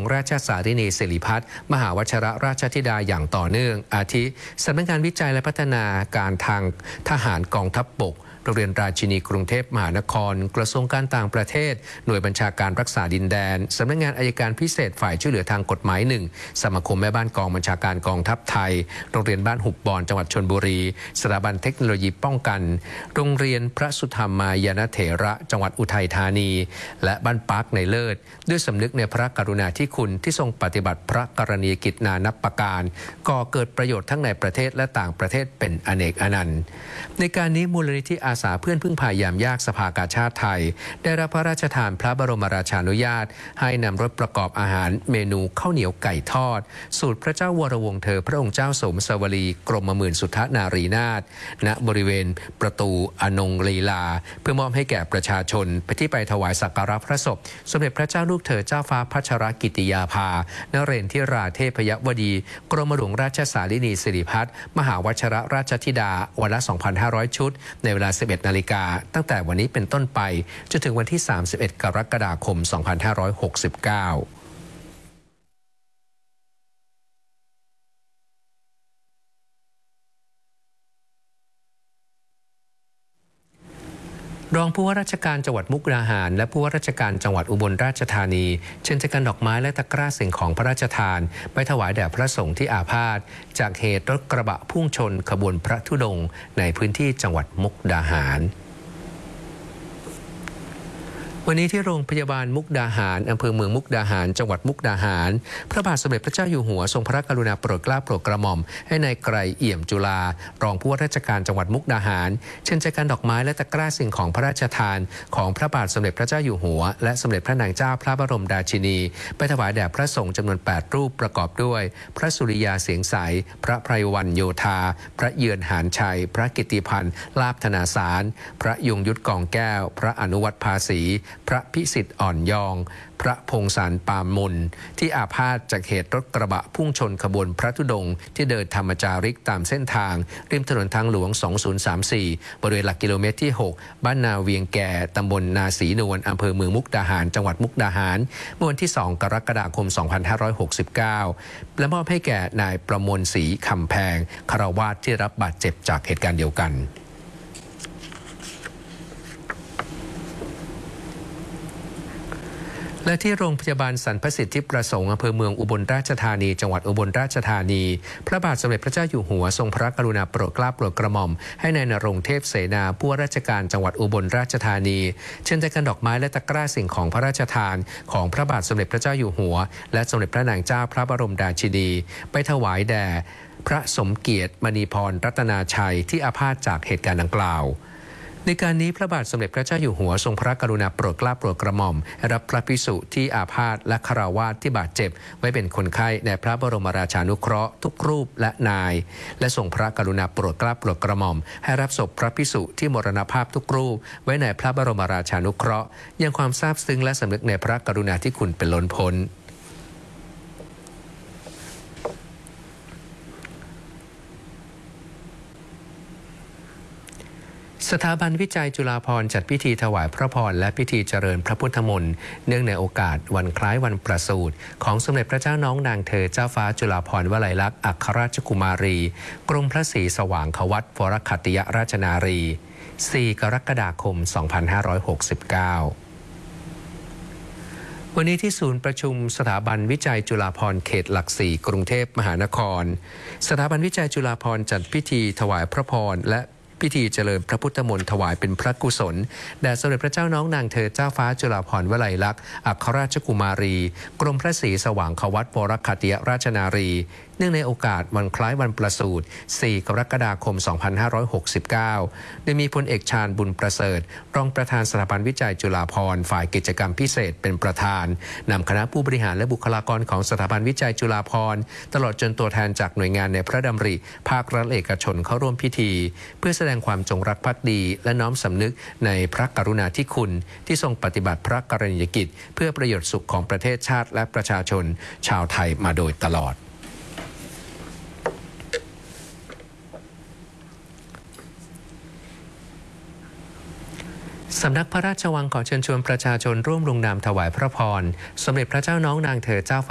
ราชสารินีสิริพัฒน์มหาวชิรราชธิดาอย่างต่อเนื่องอาทิสำนักงานวิจัยและพัฒนาการทางทหารกองทัพบกโรงเรียนราชินีกรุงเทพมหานครกระทรวงการต่างประเทศหน่วยบัญชาการรักษาดินแดนสำนักงานอัยการพิเศษฝ่ายช่วยเหลือทางกฎหมาย1สมาคมแม่บ้านกองบัญชาการกองทัพไทยโรงเรียนบ้านหุบบอนจังหวัดชลบุรีสถาบันเทคโนโลยีป้องกันโรงเรียนพระสุธรรมายานเถระจังหวัดอุทัยธานีและบ้านปาร์คในเลิศด้วยสำนึกในพระกรุณาธิคุณที่ทรงปฏิบัติพระกรณียกิจนานับประการก่อเกิดประโยชน์ทั้งในประเทศและต่างประเทศเป็นอเนกอนันต์ในการนี้มูลนิธิอาสาเพื่อนพึ่งพายามยากสภากาชาติไทยได้รับพระราชทานพระบรมราชานุญาตให้นำรถประกอบอาหารเมนูข้าวเหนียวไก่ทอดสูตรพระเจ้าวรวงศ์เธอพระองค์เจ้าสมสวลีกรมหมื่นสุทธนารีนาถณบริเวณประตูอนงลีลาเพื่อมอบให้แก่ประชาชนไปถวายสักการะพระศพสมเด็จพระเจ้าลูกเธอเจ้าฟ้าพัชรกิติยาภานเรนทิราเทพยวดีกรมหลวงราชสารินีสิริพัฒน์มหาวชิรราชธิดาวันละ 2,500 ชุดในเวลา 11 นาฬิกาตั้งแต่วันนี้เป็นต้นไปจนถึงวันที่ 31 กรกฎาคม 2569รองผู้ว่าราชการจังหวัดมุกดาหารและผู้ว่าราชการจังหวัดอุบลราชธานีเชิญจักรดอกไม้และตะกร้าสิ่งของพระราชทานไปถวายแด่พระสงฆ์ที่อาพาธจากเหตุรถกระบะพุ่งชนขบวนพระธุดงค์ในพื้นที่จังหวัดมุกดาหารวันนี้ที่โรงพยาบาลมุกดาหารอำเภอเมืองมุกดาหารจังหวัดมุกดาหารพระบาทสมเด็จพระเจ้าอยู่หัวทรงพระกรุณาโปรดเกล้าโปรดกระหม่อมให้นายไกรเอี่ยมจุฬารองผู้ว่าราชการจังหวัดมุกดาหารเชิญจักรดอกไม้และตะกร้าสิ่งของพระราชทานของพระบาทสมเด็จพระเจ้าอยู่หัวและสมเด็จพระนางเจ้าพระบรมราชินีไปถวายแด่พระสงฆ์จำนวน8รูปประกอบด้วยพระสุริยาเสียงใสพระไพรวรรณโยธาพระเยือนหานชัยพระกิตติพันธ์ลาภธนาสารพระยงยุทธกองแก้วพระอนุวัตรภาษีพระพิสิทธิ์อ่อนยองพระพงศารปามมนที่อาพาธจากเหตุรถกระบะพุ่งชนขบวนพระธุดงค์ที่เดินธรรมจาริกตามเส้นทางริมถนนทางหลวง 2034 บริเวณหลักกิโลเมตรที่ 6 บ้านนาเวียงแก่ตำบลนาศรีนวลอำเภอเมืองมุกดาหารจังหวัดมุกดาหารเมื่อวันที่ 2 กรกฎาคม 2569 และมอบให้แก่นายประมวลศรีคำแพงคฤหัสถ์ที่รับบาดเจ็บจากเหตุการณ์เดียวกันและที่โรงพยาบาลสรรพสิทธิประสงค์อำเภอเมืองอุบลราชธานีจังหวัดอุบลราชธานีพระบาทสมเด็จพระเจ้าอยู่หัวทรงพระกรุณาโปรดเกล้าโปรดกระหม่อมให้นายณรงค์เทพเสนาผู้ว่าราชการจังหวัดอุบลราชธานีเชิญจักรดอกไม้และตะกร้าสิ่งของพระราชทานของพระบาทสมเด็จพระเจ้าอยู่หัวและสมเด็จพระนางเจ้าพระบรมราชินีไปถวายแด่พระสมเกียรติมณีพรรัตนาชัยที่อาพาธจากเหตุการณ์ดังกล่าวในการนี้พระบาทสมเด็จพระเจ้าอยู่หัวทรงพระกรุณาโปรดเกล้าโปรดกระหม่อมรับพระภิกษุที่อาพาธและคฤหัสถ์ที่บาดเจ็บไว้เป็นคนไข้ในพระบรมราชานุเคราะห์ทุกรูปและนายและทรงพระกรุณาโปรดเกล้าโปรดกระหม่อมให้รับศพพระภิกษุที่มรณภาพทุกรูปไว้ในพระบรมราชานุเคราะห์ยังความซาบซึ้งและสำนึกในพระกรุณาธิคุณเป็นล้นพ้นสถาบันวิจัยจุฬาภรณ์จัดพิธีถวายพระพรและพิธีเจริญพระพุทธมนต์เนื่องในโอกาสวันคล้ายวันประสูติของสมเด็จพระเจ้าน้องนางเธอเจ้าฟ้าจุฬาภรณ์วลัยลักษณ์อัครราชกุมารีกรมพระศรีสว่างควัตรวรขัตติยราชนารี 4 กรกฎาคม 2569 วันนี้ที่ศูนย์ประชุมสถาบันวิจัยจุฬาภรณ์เขตหลัก 4 กรุงเทพมหานครสถาบันวิจัยจุฬาภรณ์จัดพิธีถวายพระพรและพิธีเจริญพระพุทธมนต์ถวายเป็นพระกุศลแด่สมเด็จพระเจ้าน้องนางเธอเจ้าฟ้าจุฬาภรณ์วลัยลักษณ์อัครราชกุมารีกรมพระศรีสว่างควัตรวรขัตติยราชนารีเนื่องในโอกาสวันคล้ายวันประสูติ 4 กรกฎาคม 2569 โดยมีพลเอกชาญบุญประเสริฐรองประธานสถาบันวิจัยจุฬาภรณ์ฝ่ายกิจกรรมพิเศษเป็นประธานนำคณะผู้บริหารและบุคลากรของสถาบันวิจัยจุฬาภรณ์ตลอดจนตัวแทนจากหน่วยงานในพระดำริภาครัฐเอกชนเข้าร่วมพิธีเพื่อแสดงความจงรักภักดีและน้อมสำนึกในพระกรุณาธิคุณที่ทรงปฏิบัติพระกรณียกิจเพื่อประโยชน์สุขของประเทศชาติและประชาชนชาวไทยมาโดยตลอด สำนักพระราชวังขอเชิญชวนประชาชนร่วมลงนามถวายพระพรสมเด็จพระเจ้าน้องนางเธอเจ้าฟ้า